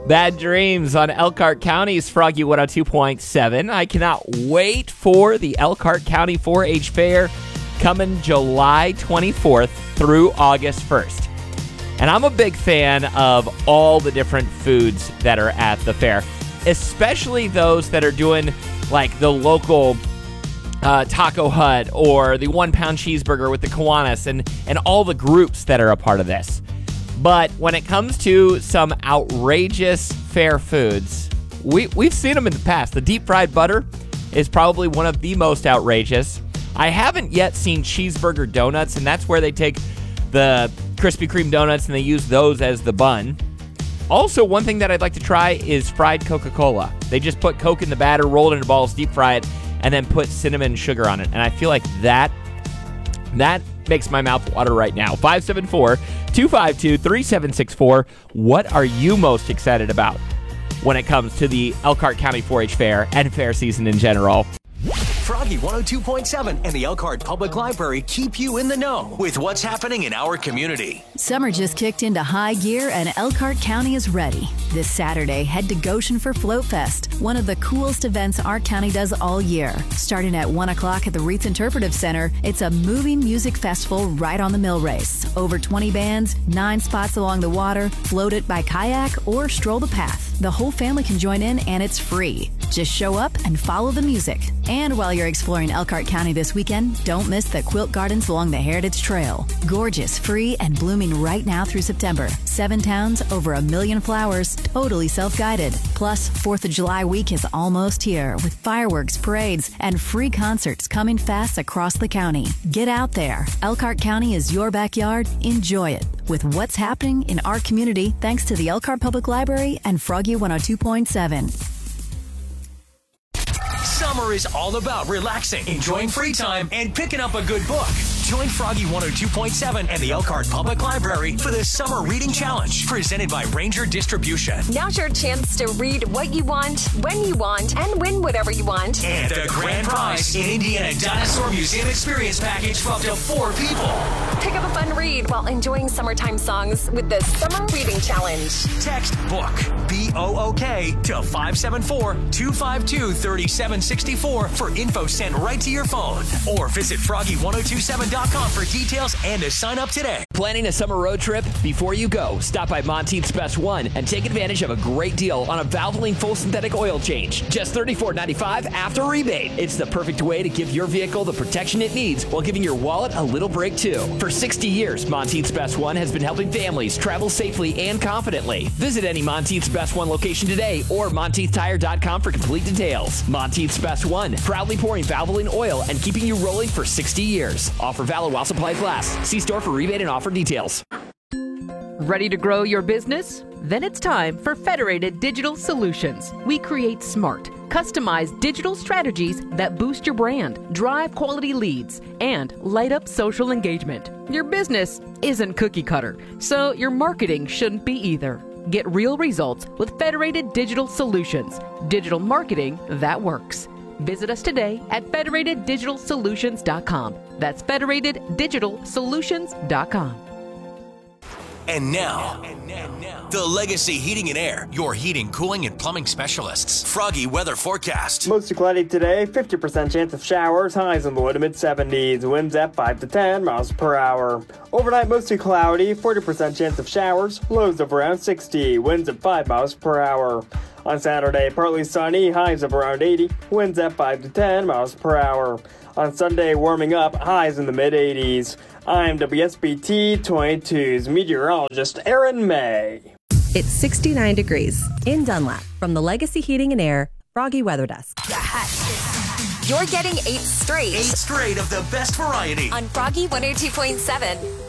Bad Dreams on Elkhart County's Froggy 102.7. I cannot wait for the Elkhart County 4-H Fair coming July 24th through August 1st. And I'm a big fan of all the different foods that are at the fair, especially those that are doing like the local Taco Hut or the 1-pound cheeseburger with the Kiwanis and all the groups that are a part of this. But when it comes to some outrageous fair foods, we've seen them in the past. The deep fried butter is probably one of the most outrageous. I haven't yet seen cheeseburger donuts, and that's where they take the Krispy Kreme donuts and they use those as the bun. Also, one thing that I'd like to try is fried Coca-Cola. They just put Coke in the batter, roll it into balls, deep fry it, and then put cinnamon and sugar on it. And I feel like that makes my mouth water right now. 574-252-3764. What are you most excited about when it comes to the Elkhart County 4-H Fair and fair season in general? Froggy 102.7 and the Elkhart Public Library keep you in the know with what's happening in our community. Summer just kicked into high gear and Elkhart County is ready. This Saturday, head to Goshen for Float Fest, one of the coolest events our county does all year. Starting at 1 o'clock at the Reitz Interpretive Center, it's a moving music festival right on the mill race. Over 20 bands, 9 spots along the water, float it by kayak or stroll the path. The whole family can join in and it's free. Just show up and follow the music. And while you're exploring Elkhart County this weekend, don't miss the quilt gardens along the Heritage Trail. Gorgeous, free, and blooming right now through September. 7 towns, over 1 million flowers, totally self-guided. Plus, 4th of July week is almost here with fireworks, parades, and free concerts coming fast across the county. Get out there. Elkhart County is your backyard. Enjoy it with what's happening in our community thanks to the Elkhart Public Library and Froggy 102.7. Summer is all about relaxing, enjoying free time, and picking up a good book. Join Froggy 102.7 and the Elkhart Public Library for the Summer Reading Challenge, presented by Ranger Distribution. Now's your chance to read what you want, when you want, and win whatever you want. And the grand prize, an Indiana Dinosaur Museum Experience Package for up to 4 people. Pick up a fun read while enjoying summertime songs with the Summer Reading Challenge. Text BOOK, B-O-O-K, to 574-252-3764 for info sent right to your phone. Or visit Froggy1027.com for details and to sign up today. Planning a summer road trip? Before you go, stop by Monteith's Best One and take advantage of a great deal on a Valvoline full synthetic oil change. Just $34.95 after rebate. It's the perfect way to give your vehicle the protection it needs while giving your wallet a little break too. For 60 years, Monteith's Best One has been helping families travel safely and confidently. Visit any Monteith's Best One location today or MonteithTire.com for complete details. Monteith's Best One, proudly pouring Valvoline oil and keeping you rolling for 60 years. Offer valid while supplies last. See store for rebate and offer details. Ready to grow your business? Then it's time for Federated Digital Solutions. We create smart, customized digital strategies that boost your brand, drive quality leads, and light up social engagement. Your business isn't cookie cutter, so your marketing shouldn't be either. Get real results with Federated Digital Solutions. Digital marketing that works. Visit us today at federateddigitalsolutions.com. That's federateddigitalsolutions.com. And now, the Legacy Heating and Air, your heating, cooling, and plumbing specialists. Froggy weather forecast. Mostly cloudy today, 50% chance of showers, highs in the low to mid-70s, winds at 5 to 10 miles per hour. Overnight, mostly cloudy, 40% chance of showers, lows of around 60, winds at 5 miles per hour. On Saturday, partly sunny, highs of around 80, winds at 5 to 10 miles per hour. On Sunday, warming up, highs in the mid-80s. I'm WSBT 22's meteorologist Aaron May. It's 69 degrees in Dunlap from the Legacy Heating and Air Froggy Weather Desk. You're getting 8 straight. 8 straight of the best variety on Froggy 102.7.